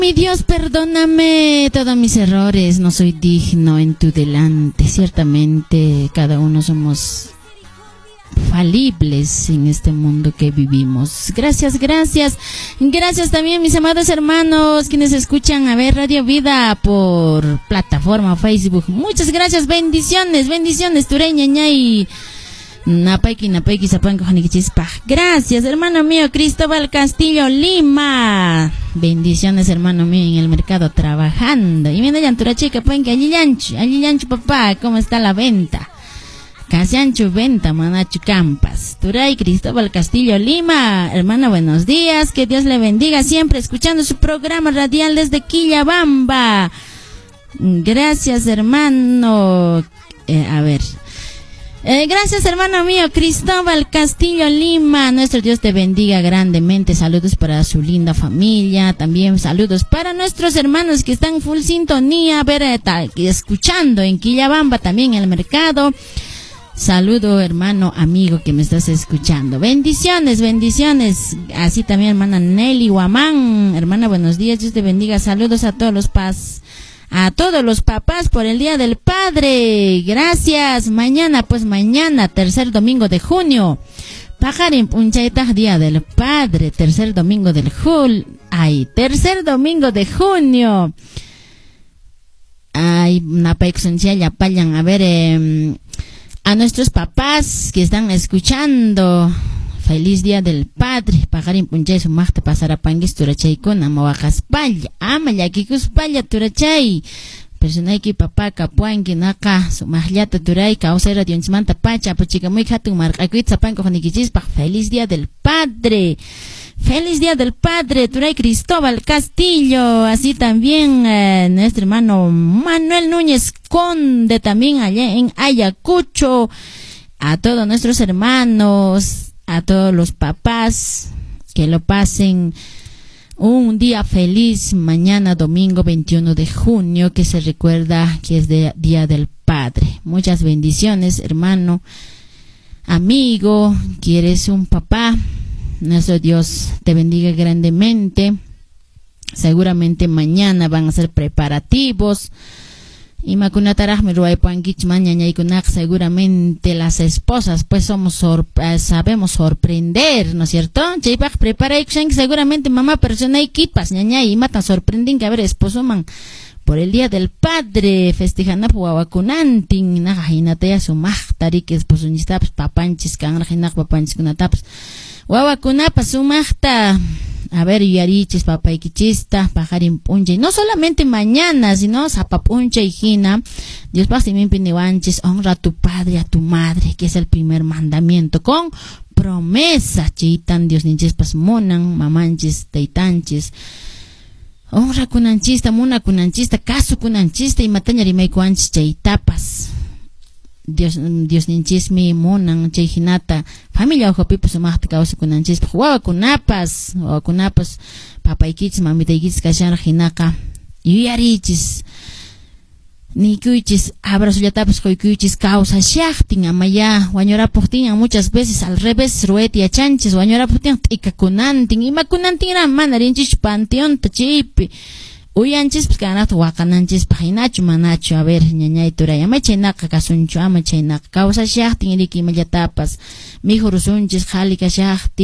Mi Dios, perdóname todos mis errores, no soy digno en tu delante. Ciertamente cada uno somos falibles en este mundo que vivimos. Gracias también mis amados hermanos quienes escuchan Radio Vida por plataforma Facebook. Muchas gracias, bendiciones, Tureña ñay. Napaiki sapanco janiquichispa. Gracias, hermano mío Cristóbal Castillo Lima. Bendiciones, hermano mío, en el mercado trabajando. Y viendo yantura chica, pues que allí yancho papá, ¿cómo está la venta? Casi ancho venta, manachu campas. Turay Cristóbal Castillo Lima. Hermano, buenos días, que Dios le bendiga siempre escuchando su programa radial desde Quillabamba. Gracias, hermano. Gracias, hermano mío Cristóbal Castillo Lima. Nuestro Dios te bendiga grandemente. Saludos para su linda familia. También saludos para nuestros hermanos que están full sintonía, escuchando en Quillabamba, también en el mercado. Saludo, hermano amigo que me estás escuchando. Bendiciones. Así también, hermana Nelly Guamán. Hermana, buenos días. Dios te bendiga. Saludos a todos los papás por el Día del Padre. Gracias. Mañana, tercer domingo de junio. Pajarin punchaita, Día del Padre, tercer domingo del tercer domingo de junio. Ay, ya payan a nuestros papás que están escuchando. Feliz Día del Padre. Pajarin punchay sumachta pasarapanguis turachay kuna mawajaspalla. Ama llakicuspalla turachay. Personayki papá kapuanki naka sumajllata turay kausera dionchmanta pacha puchica muy hatun marqakuit sapanko janiquichispa. Feliz Día del Padre. Feliz Día del Padre, Turay Cristóbal Castillo. Así también nuestro hermano Manuel Núñez Conde, también allá en Ayacucho. A todos nuestros hermanos, a todos los papás, que lo pasen un día feliz mañana domingo 21 de junio, que se recuerda que es Día del Padre. Muchas bendiciones, hermano, amigo, que eres un papá. Nuestro Dios te bendiga grandemente. Seguramente mañana van a ser preparativos. Y seguramente las esposas pues sabemos sorprender, ¿no es cierto? Seguramente mamá persona y kipas y matan sorprenden que esposo man por el Día del Padre festejando huawacunantin najinatea su machtari que esposo ni papanchis kan rajinak papanchis kunataps huawacunapas su mahta. Yarichis, papayquichista, pajarin punche. No solamente mañana, sino zapapunche y jina. Dios pasimin piniwanchis, honra a tu padre, a tu madre, que es el primer mandamiento, con promesa. Chitan, Dios ninchis pas monan, mamanchis, teitanchis. Honra kunanchista, muna kunanchista, caso kunanchista, y mataña rimaykuanchis chaitapas. Dios ninchis mi monan chejinata familia ojo pipo sumahta causa kunanchis huawakunapas papaykichis mamitaykichis kashan jinaka yuyarichis nikuychis abrazullatapas koykuychis causa shaqtin amaya wañurapuqtin muchas veces al revés rueti achanchis wañurapuqtin t'ikakunantin imakunantinra mana rinchis panteonta chaypi uyanchis kanat wakananchis pajinachu manachu ñañay turay ama chaynaka kasunchu ama chaynaka causa shaqtin iriki imallatapas mijurusunchis jali kashaqtin